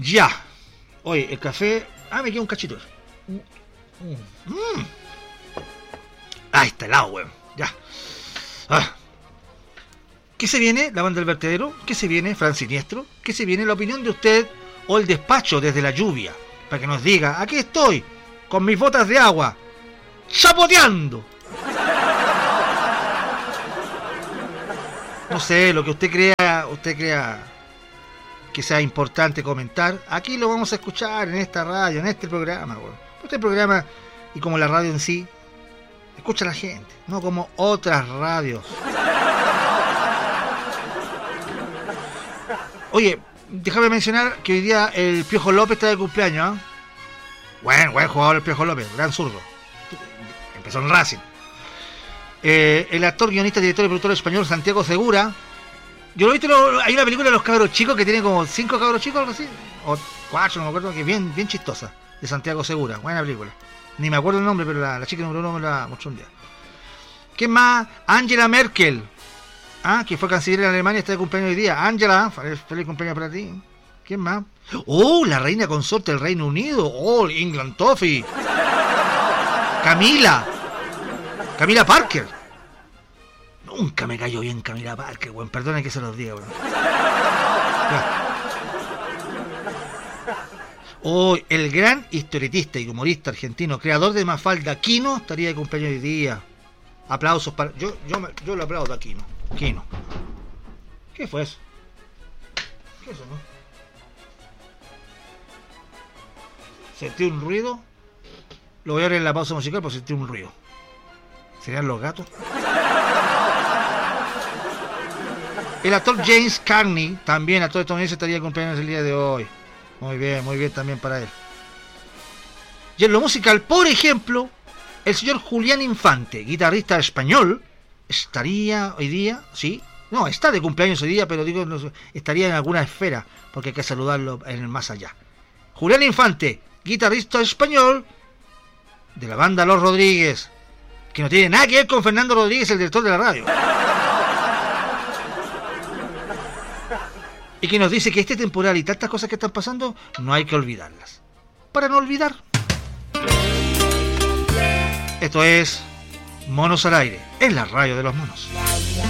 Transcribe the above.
Ya. Oye, el café... me queda un cachito. Está helado, weón. Ya. ¿Qué se viene? La banda del vertedero. ¿Qué se viene? Fran Siniestro. ¿Qué se viene? La opinión de usted o el despacho desde la lluvia. Para que nos diga, aquí estoy, con mis botas de agua, chapoteando. No sé, lo que usted crea que sea importante comentar, aquí lo vamos a escuchar en esta radio, en este programa, bueno. Este programa, y como la radio en sí, escucha a la gente, no como otras radios. Oye, déjame mencionar que hoy día el Piojo López está de cumpleaños, ¿eh? Buen jugador el Piojo López, gran zurdo. Empezó en Racing. El actor, guionista, director y productor español Santiago Segura. Yo lo he visto, hay una película de los cabros chicos que tiene como 5 cabros chicos, algo así, o 4, no me acuerdo, que es bien chistosa, de Santiago Segura, buena película. Ni me acuerdo el nombre, pero la chica número 1 me la mostró un día. ¿Qué más? Angela Merkel, que fue canciller en Alemania, está de cumpleaños hoy día. Angela, feliz cumpleaños para ti. ¿Quién más? La reina consorte del Reino Unido, England Toffee. Camila Parker. Nunca me cayó bien Camila Parker, weón. Perdona que se los diga, weón. El gran historietista y humorista argentino, creador de Mafalda, Quino, estaría de cumpleaños hoy día. Aplausos para... Yo lo aplaudo a Quino. ¿Qué fue eso? ¿Qué es eso, no? Sentí un ruido. Lo voy a ver en la pausa musical, porque sentí un ruido. ¿Serían los gatos? El actor James Cagney, también actor estadounidense, estaría de cumpleaños el día de hoy. Muy bien también para él. Y en lo musical, por ejemplo, el señor Julián Infante, guitarrista español, estaría hoy día, ¿sí? No, está de cumpleaños hoy día, pero digo, no, estaría en alguna esfera, porque hay que saludarlo en el más allá. Julián Infante, guitarrista español de la banda Los Rodríguez, que no tiene nada que ver con Fernando Rodríguez, el director de la radio. Y que nos dice que este temporal y tantas cosas que están pasando, no hay que olvidarlas. Para no olvidar. Esto es Monos al Aire, en la radio de los monos.